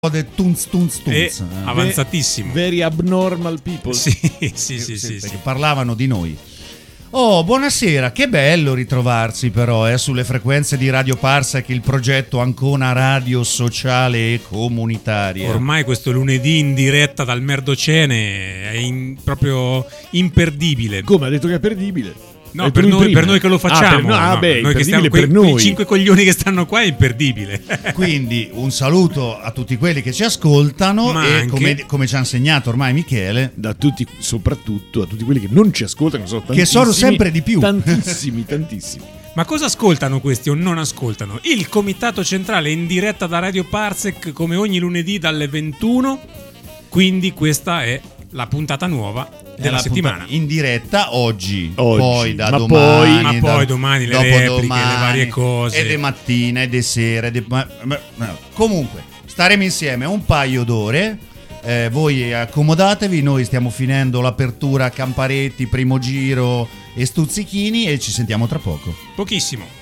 tunz tunz tunz. Avanzatissimo. Very abnormal people. Sì. Parlavano di noi. Oh, buonasera, che bello ritrovarsi però sulle frequenze di Radio Parsec, il progetto Ancona Radio Sociale e Comunitaria. Ormai questo lunedì in diretta dal Merdocene è proprio imperdibile. Come ha detto che è perdibile? No, per noi che lo facciamo. Noi che stiamo per noi. I 5 coglioni che stanno qua è imperdibile. Quindi un saluto a tutti quelli che ci ascoltano. Ma e anche, come ci ha insegnato ormai Michele, da tutti, soprattutto a tutti quelli che non ci ascoltano, che sono sempre di più. Tantissimi. Ma cosa ascoltano questi o non ascoltano? Il Comitato Centrale in diretta da Radio Parsec come ogni lunedì dalle 21. Quindi questa è la puntata nuova della settimana. In diretta oggi. Poi da poi domani le repliche, le varie cose. E de mattina, e de sera. Comunque, staremo insieme un paio d'ore. Voi accomodatevi, noi stiamo finendo l'apertura Camparetti, primo giro e Stuzzichini e ci sentiamo tra poco. Pochissimo.